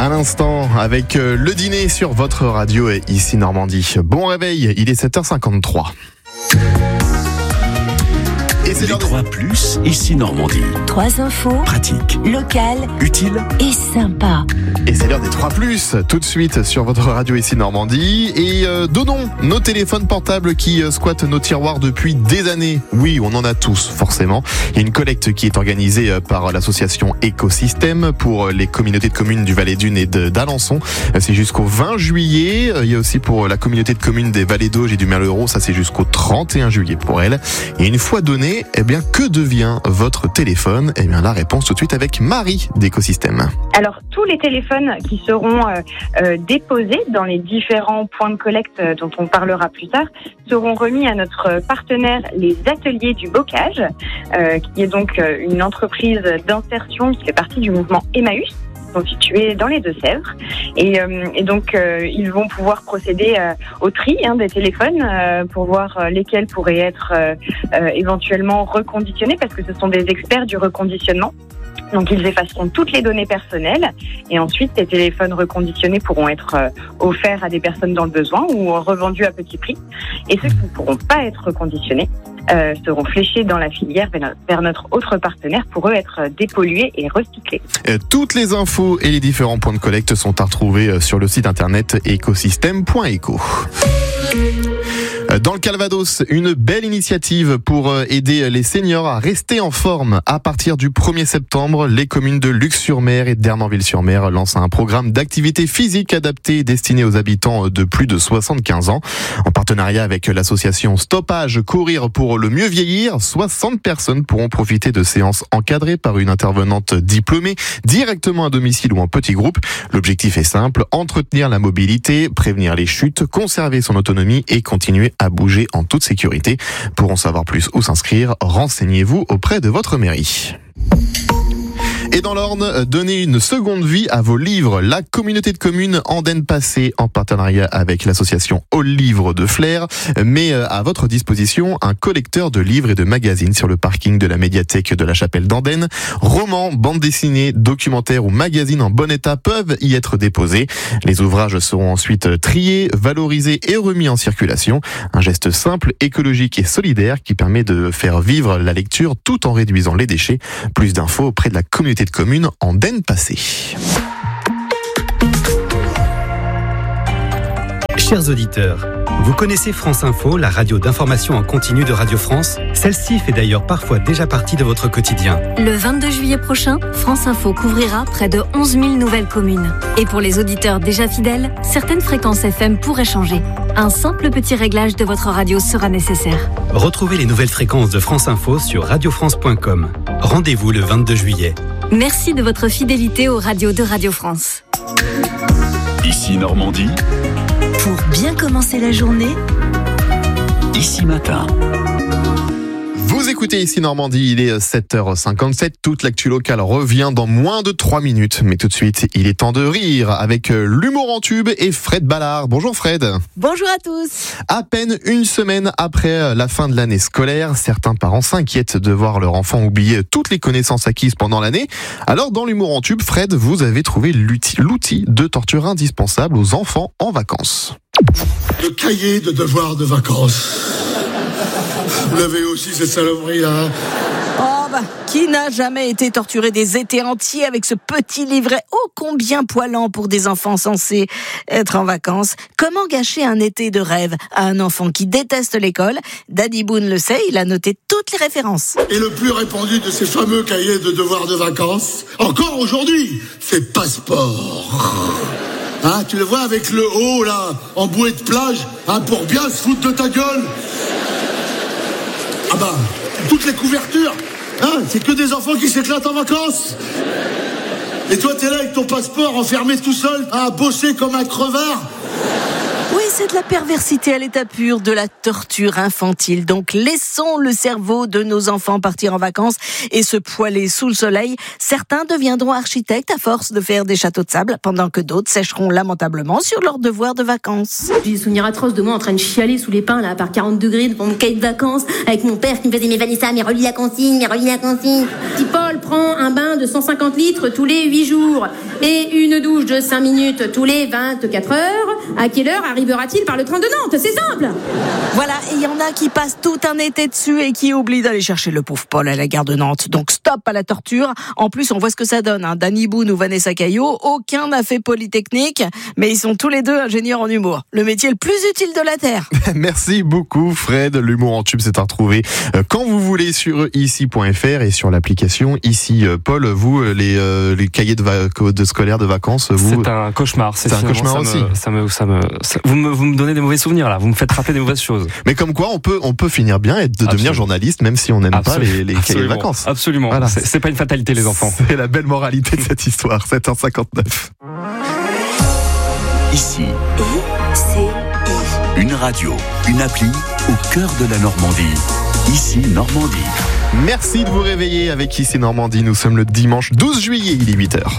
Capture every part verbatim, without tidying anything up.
à l'instant avec le dîner sur votre radio et ici Normandie. Bon réveil, il est sept heures cinquante-trois. Et c'est les trois plus, ici Normandie. Trois infos. Pratiques. Locales. Utiles. Et sympa. Et c'est l'heure des trois plus, tout de suite sur votre radio ici Normandie. Et euh, donnons nos téléphones portables qui euh, squattent nos tiroirs depuis des années. Oui, on en a tous, forcément. Il y a une collecte qui est organisée euh, par l'association Écosystème pour euh, les communautés de communes du Valais d'Une et de, d'Alençon. Euh, c'est jusqu'au vingt juillet. Euh, il y a aussi pour la communauté de communes des Vallées d'Auge et du Merlereau, ça c'est jusqu'au trente et un juillet pour elle. Et une fois donné, eh bien, que devient votre téléphone ? Eh bien, la réponse tout de suite avec Marie d'Écosystème. Alors, tous les téléphones qui seront euh, euh, déposés dans les différents points de collecte euh, dont on parlera plus tard seront remis à notre partenaire, les Ateliers du Bocage, euh, qui est donc euh, une entreprise d'insertion qui fait partie du mouvement Emmaüs, sont situés dans les Deux-Sèvres et, euh, et donc euh, ils vont pouvoir procéder euh, au tri hein, des téléphones euh, pour voir euh, lesquels pourraient être euh, euh, éventuellement reconditionnés parce que ce sont des experts du reconditionnement. Donc ils effaceront toutes les données personnelles et ensuite ces téléphones reconditionnés pourront être euh, offerts à des personnes dans le besoin ou revendus à petit prix. Et ceux qui ne pourront pas être reconditionnés euh, seront fléchés dans la filière vers notre autre partenaire pour eux être dépollués et recyclés. Euh, toutes les infos et les différents points de collecte sont à retrouver sur le site internet écosystème point éco. Dans le Calvados, une belle initiative pour aider les seniors à rester en forme. À partir du premier septembre, les communes de Luc-sur-Mer et d'Hermanville-sur-Mer lancent un programme d'activité physique adapté destiné aux habitants de plus de soixante-quinze ans. En partenariat avec l'association Stoppage Courir pour le mieux vieillir, soixante personnes pourront profiter de séances encadrées par une intervenante diplômée directement à domicile ou en petit groupe. L'objectif est simple, entretenir la mobilité, prévenir les chutes, conserver son autonomie et continuer à bouger en toute sécurité. Pour en savoir plus ou s'inscrire, renseignez-vous auprès de votre mairie. Et dans l'Orne, donnez une seconde vie à vos livres. La communauté de communes Andenne Passé, en partenariat avec l'association All Livres de Flers, met à votre disposition un collecteur de livres et de magazines sur le parking de la médiathèque de la Chapelle d'Andenne. Romans, bandes dessinées, documentaires ou magazines en bon état peuvent y être déposés. Les ouvrages seront ensuite triés, valorisés et remis en circulation. Un geste simple, écologique et solidaire qui permet de faire vivre la lecture tout en réduisant les déchets. Plus d'infos auprès de la communauté de communes Andenne Passé. Chers auditeurs, vous connaissez France Info, la radio d'information en continu de Radio France ? Celle-ci fait d'ailleurs parfois déjà partie de votre quotidien. Le vingt-deux juillet prochain, France Info couvrira près de onze mille nouvelles communes. Et pour les auditeurs déjà fidèles, certaines fréquences F M pourraient changer. Un simple petit réglage de votre radio sera nécessaire. Retrouvez les nouvelles fréquences de France Info sur radio france point com. Rendez-vous le vingt-deux juillet. Merci de votre fidélité aux radios de Radio France. Ici Normandie. Pour bien commencer la journée, Ici Matin. Vous écoutez ici Normandie, il est sept heures cinquante-sept, toute l'actu locale revient dans moins de trois minutes. Mais tout de suite, il est temps de rire avec l'humour en tube et Fred Ballard. Bonjour Fred. Bonjour à tous. À peine une semaine après la fin de l'année scolaire, certains parents s'inquiètent de voir leur enfant oublier toutes les connaissances acquises pendant l'année. Alors dans l'humour en tube, Fred, vous avez trouvé l'outil, l'outil de torture indispensable aux enfants en vacances. Le cahier de devoirs de vacances. Vous l'avez aussi, cette saloperie-là. Oh bah, qui n'a jamais été torturé des étés entiers avec ce petit livret ô combien poilant pour des enfants censés être en vacances ? Comment gâcher un été de rêve à un enfant qui déteste l'école ? Daddy Boone le sait, il a noté toutes les références. Et le plus répandu de ces fameux cahiers de devoirs de vacances, encore aujourd'hui, c'est Passeport. Hein, tu le vois avec le haut, là, en bouée de plage, hein, pour bien se foutre de ta gueule. Ah bah, toutes les couvertures, hein, c'est que des enfants qui s'éclatent en vacances. Et toi, t'es là avec ton passeport enfermé tout seul, à bosser comme un crevard. Oui, c'est de la perversité à l'état pur, de la torture infantile. Donc laissons le cerveau de nos enfants partir en vacances et se poiler sous le soleil. Certains deviendront architectes à force de faire des châteaux de sable, pendant que d'autres sécheront lamentablement sur leurs devoirs de vacances. J'ai des souvenirs atroces de moi en train de chialer sous les pins, là, à part quarante degrés devant mon cahier de vacances, avec mon père qui me faisait mes Vanessa, mais relis la consigne, mais relis la consigne. Petit Paul, prend un bain de cent cinquante litres tous les huit jours et une douche de cinq minutes tous les vingt-quatre heures, à quelle heure arrivera-t-il par le train de Nantes? C'est simple. Voilà, et il y en a qui passent tout un été dessus et qui oublient d'aller chercher le pauvre Paul à la gare de Nantes. Donc stop à la torture. En plus, on voit ce que ça donne. Hein. Danny Boone ou Vanessa Caillot, aucun n'a fait Polytechnique, mais ils sont tous les deux ingénieurs en humour. Le métier le plus utile de la Terre. Merci beaucoup Fred. L'humour en tube, c'est à retrouver quand vous voulez sur ici point f r et sur l'application Ici. Paul, vous, les, euh, les cahiers de, va- de scolaires de vacances, vous... C'est un cauchemar. C'est, c'est un cauchemar ça aussi. Me, ça me, ça me, ça, vous, me, vous me donnez des mauvais souvenirs là. Vous me faites rappeler des mauvaises choses. Mais comme quoi, on peut, on peut finir bien et de Absolument. devenir journaliste, même si on n'aime pas les, les cahiers de vacances. Absolument. Voilà. C'est, c'est pas une fatalité, les enfants. C'est la belle moralité de cette histoire. sept heures cinquante-neuf. Ici. Une radio, une appli au cœur de la Normandie. Ici Normandie. Merci de vous réveiller avec Ici Normandie. Nous sommes le dimanche douze juillet, il est huit heures.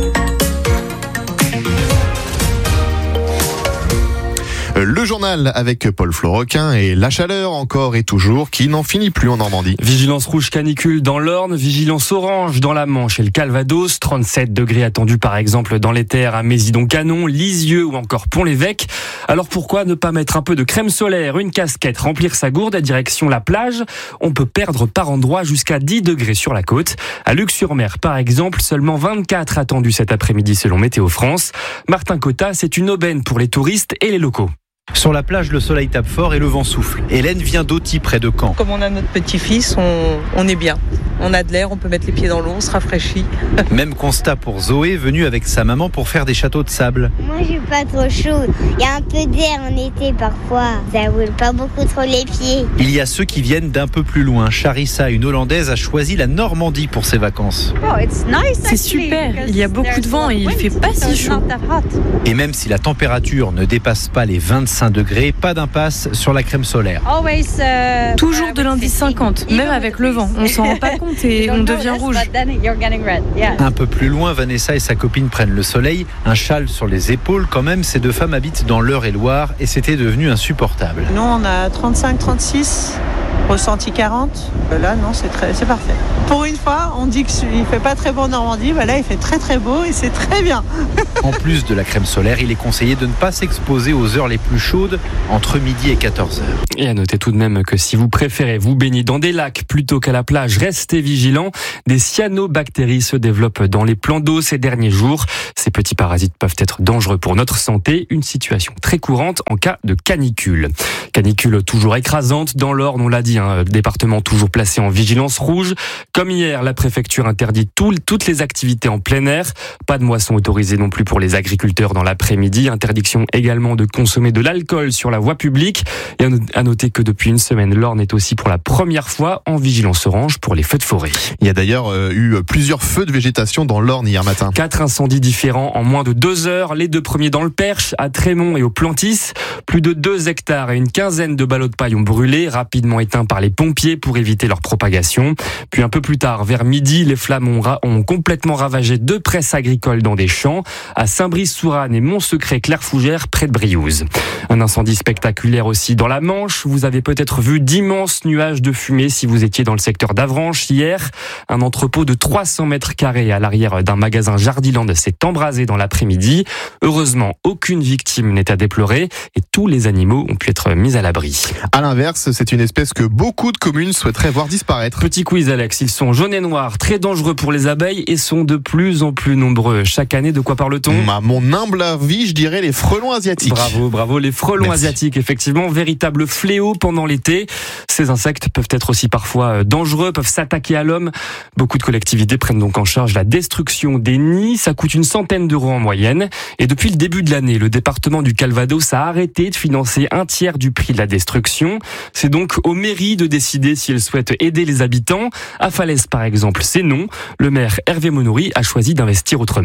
Le journal avec Paul Florequin et la chaleur encore et toujours qui n'en finit plus en Normandie. Vigilance rouge canicule dans l'Orne, vigilance orange dans la Manche et le Calvados, trente-sept degrés attendus par exemple dans les terres à Mésidon-Canon, Lisieux ou encore Pont-l'Évêque. Alors pourquoi ne pas mettre un peu de crème solaire, une casquette, remplir sa gourde à direction la plage? On peut perdre par endroits jusqu'à dix degrés sur la côte. À Luc-sur-Mer par exemple, seulement vingt-quatre attendus cet après-midi selon Météo France. Martin Cotta, c'est une aubaine pour les touristes et les locaux. Sur la plage, le soleil tape fort et le vent souffle. Hélène vient d'Auty, près de Caen. Comme on a notre petit-fils, on, on est bien. On a de l'air, on peut mettre les pieds dans l'eau, on se rafraîchit. Même constat pour Zoé, venue avec sa maman pour faire des châteaux de sable. Moi, je suis pas trop chaude. Il y a un peu d'air en été parfois. Ça brûle pas beaucoup trop les pieds. Il y a ceux qui viennent d'un peu plus loin. Charissa, une Hollandaise, a choisi la Normandie pour ses vacances. Oh, c'est super. Il y a beaucoup de vent et il fait pas si chaud. Et même si la température ne dépasse pas les vingt-cinq degrés, pas d'impasse sur la crème solaire. Toujours de l'indice cinquante, même avec le vent. On s'en rend pas compte et on devient rouge. Un peu plus loin, Vanessa et sa copine prennent le soleil, un châle sur les épaules. Quand même, ces deux femmes habitent dans l'Eure-et-Loire et c'était devenu insupportable. Nous, on a trente-cinq trente-six, ressenti quarante. Là, non, c'est, très, c'est parfait. Pour une fois, on dit qu'il ne fait pas très beau en Normandie. Bah là, il fait très très beau et c'est très bien. En plus de la crème solaire, il est conseillé de ne pas s'exposer aux heures les plus chaudes, entre midi et quatorze heures. Et à noter tout de même que si vous préférez vous baigner dans des lacs plutôt qu'à la plage, restez vigilants. Des cyanobactéries se développent dans les plans d'eau ces derniers jours. Ces petits parasites peuvent être dangereux pour notre santé. Une situation très courante en cas de canicule. Canicule toujours écrasante dans l'Orne, on l'a dit, un département toujours placé en vigilance rouge. Comme hier, la préfecture interdit tout, toutes les activités en plein air. Pas de moisson autorisée non plus pour les agriculteurs dans l'après-midi. Interdiction également de consommer de l'alcool sur la voie publique. Et à noter que depuis une semaine, l'Orne est aussi pour la première fois en vigilance orange pour les feux de forêt. Il y a d'ailleurs euh, eu plusieurs feux de végétation dans l'Orne hier matin. Quatre incendies différents en moins de deux heures. Les deux premiers dans le Perche, à Trémont et au Plantis. Plus de deux hectares et une quinzaine de ballots de paille ont brûlé, rapidement éteints par les pompiers pour éviter leur propagation. Puis un peu plus tard, vers midi, les flammes ont, ra- ont complètement ravagé deux presses agricoles dans des champs, à Saint-Brice-Sourane et Montsecret-Clairefougère, près de Briouze. Un incendie spectaculaire aussi dans la Manche. Vous avez peut-être vu d'immenses nuages de fumée si vous étiez dans le secteur d'Avranches hier. Un entrepôt de trois cents mètres carrés à l'arrière d'un magasin Jardiland s'est embrasé dans l'après-midi. Heureusement, aucune victime n'est à déplorer et tous les animaux ont pu être mis à l'abri. À l'inverse, c'est une espèce que beaucoup de communes souhaiteraient voir disparaître. Petit quiz Alex, ils sont jaunes et noirs, très dangereux pour les abeilles et sont de plus en plus nombreux. Chaque année, de quoi parle-t-on ? À mon humble avis, je dirais les frelons asiatiques. Bravo, bravo, les frelons Merci. asiatiques, effectivement, véritable fléau pendant l'été. Ces insectes peuvent être aussi parfois dangereux, peuvent s'attaquer à l'homme. Beaucoup de collectivités prennent donc en charge la destruction des nids. Ça coûte une centaine d'euros en moyenne. Et depuis le début de l'année, le département du Calvados a arrêté de financer un tiers du prix de la destruction. C'est donc aux mairies de décider si elles souhaitent aider les habitants. À Falaise, par exemple, c'est non. Le maire Hervé Monory a choisi d'investir autrement.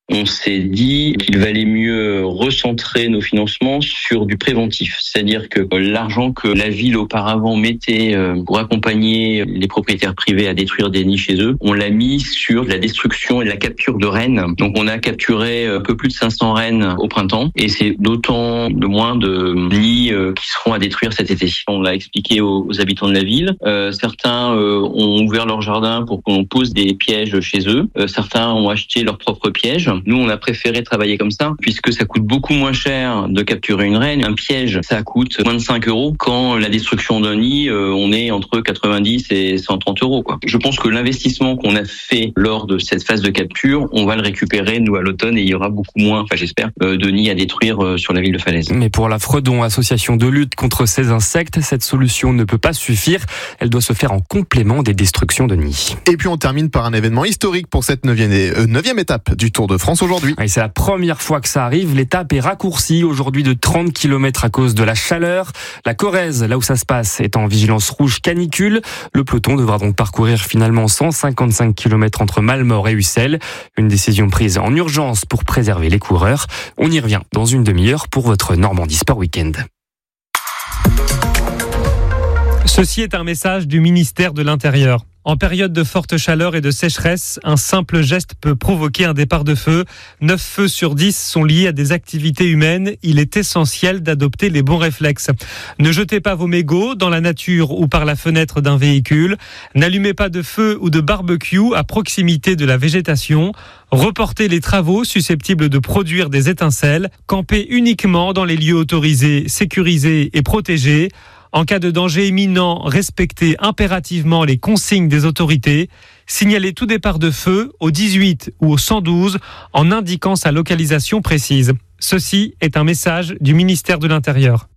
on s'est dit qu'il valait mieux recentrer nos financements sur du préventif. C'est-à-dire que l'argent que la ville auparavant mettait pour accompagner les propriétaires privés à détruire des nids chez eux, on l'a mis sur la destruction et la capture de rennes. Donc on a capturé un peu plus de cinq cents rennes au printemps et c'est d'autant de moins de nids qui seront à détruire cet été. On l'a expliqué aux habitants de la ville. Euh, certains euh, ont ouvert leur jardin pour qu'on pose des pièges chez eux. Euh, certains ont acheté leurs propres pièges. Nous, on a préféré travailler comme ça, puisque ça coûte beaucoup moins cher de capturer une reine. Un piège, ça coûte moins de cinq euros. Quand la destruction d'un nid, euh, on est entre quatre-vingt-dix et cent trente euros, quoi. Je pense que l'investissement qu'on a fait lors de cette phase de capture, on va le récupérer, nous, à l'automne, et il y aura beaucoup moins, enfin j'espère, euh, de nids à détruire euh, sur la ville de Falaise. Mais pour la Fredon, association de lutte contre ces insectes, cette solution ne peut pas suffire. Elle doit se faire en complément des destructions de nids. Et puis on termine par un événement historique pour cette neuvième, euh, neuvième étape du Tour de France aujourd'hui. Et c'est la première fois que ça arrive. L'étape est raccourcie aujourd'hui de trente kilomètres à cause de la chaleur. La Corrèze, là où ça se passe, est en vigilance rouge canicule. Le peloton devra donc parcourir finalement cent cinquante-cinq kilomètres entre Malmort et Ussel. Une décision prise en urgence pour préserver les coureurs. On y revient dans une demi-heure pour votre Normandie Sport Weekend. Ceci est un message du ministère de l'Intérieur. En période de forte chaleur et de sécheresse, un simple geste peut provoquer un départ de feu. neuf feux sur dix sont liés à des activités humaines. Il est essentiel d'adopter les bons réflexes. Ne jetez pas vos mégots dans la nature ou par la fenêtre d'un véhicule. N'allumez pas de feu ou de barbecue à proximité de la végétation. Reportez les travaux susceptibles de produire des étincelles. Campez uniquement dans les lieux autorisés, sécurisés et protégés. En cas de danger imminent, respectez impérativement les consignes des autorités. Signalez tout départ de feu au dix-huit ou au cent douze en indiquant sa localisation précise. Ceci est un message du ministère de l'Intérieur.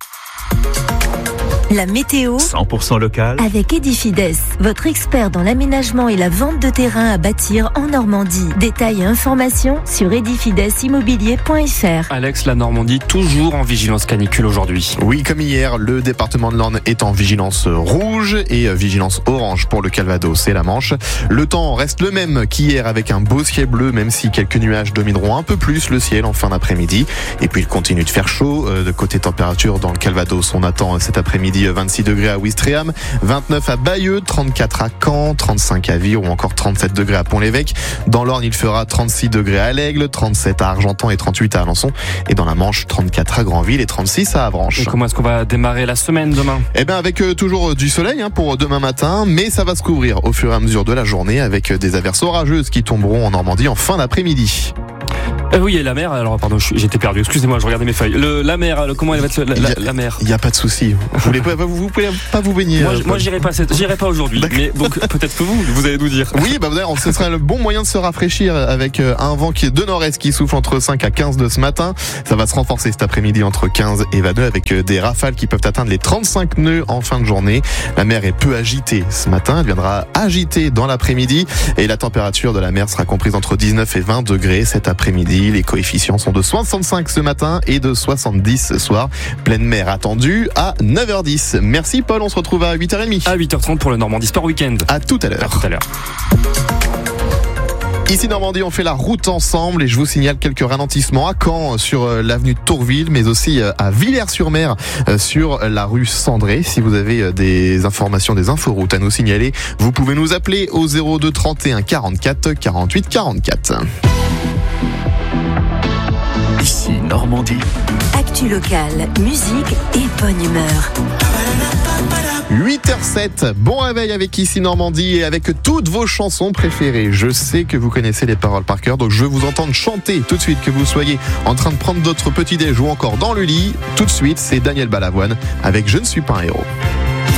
La météo cent pour cent local avec Edifides, votre expert dans l'aménagement et la vente de terrain à bâtir en Normandie. Détails et informations sur edifides immobilier point f r. Alex, la Normandie toujours en vigilance canicule aujourd'hui. Oui, comme hier, le département de l'Orne est en vigilance rouge et vigilance orange pour le Calvados et la Manche. Le temps reste le même qu'hier avec un beau ciel bleu, même si quelques nuages domineront un peu plus le ciel en fin d'après-midi. Et puis il continue de faire chaud. De côté température dans le Calvados, on attend cet après-midi vingt-six degrés à Ouistreham, vingt-neuf à Bayeux, trente-quatre à Caen, trente-cinq à Vire ou encore trente-sept degrés à Pont-l'Évêque. Dans l'Orne, il fera trente-six degrés à l'Aigle, trente-sept à Argentan et trente-huit à Alençon. Et dans la Manche, trente-quatre à Granville et trente-six à Avranches. Et comment est-ce qu'on va démarrer la semaine demain ? Eh bien avec euh, toujours du soleil hein, pour demain matin, mais ça va se couvrir au fur et à mesure de la journée avec des averses orageuses qui tomberont en Normandie en fin d'après-midi. Euh, oui, et la mer, alors pardon, j'étais perdu, excusez-moi, je regardais mes feuilles. Le, la mer, le, comment elle va être la, la, la mer ? Il n'y a pas de souci. Vous voulez pas vous, vous pouvez pas vous baigner. Moi, euh, moi j'irai pas, cette, j'irai pas aujourd'hui, mais donc peut-être que vous, vous allez nous dire. Oui, bah ce serait le bon moyen de se rafraîchir avec un vent qui est de nord-est qui souffle entre cinq à quinze de ce matin. Ça va se renforcer cet après-midi entre quinze et vingt-deux avec des rafales qui peuvent atteindre les trente-cinq nœuds en fin de journée. La mer est peu agitée ce matin, elle viendra agiter dans l'après-midi et la température de la mer sera comprise entre dix-neuf et vingt degrés cet après-midi. Les coefficients sont de soixante-cinq ce matin et de soixante-dix ce soir. Pleine mer attendue à neuf heures dix. Merci Paul, on se retrouve à huit heures trente. À huit heures trente pour le Normandie Sport Weekend. À tout à l'heure. À tout à l'heure. Ici Normandie, on fait la route ensemble et je vous signale quelques ralentissements à Caen sur l'avenue de Tourville, mais aussi à Villers-sur-Mer sur la rue Cendré. Si vous avez des informations, des inforoutes à nous signaler, vous pouvez nous appeler au zéro deux trente et un quarante-quatre quarante-huit quarante-quatre. Ici Normandie. Actu locale, musique et bonne humeur. huit heures sept, bon réveil avec Ici Normandie et avec toutes vos chansons préférées. Je sais que vous connaissez les paroles par cœur, donc je veux vous entendre chanter tout de suite, que vous soyez en train de prendre d'autres petits déj ou encore dans le lit. Tout de suite, c'est Daniel Balavoine avec Je ne suis pas un héros.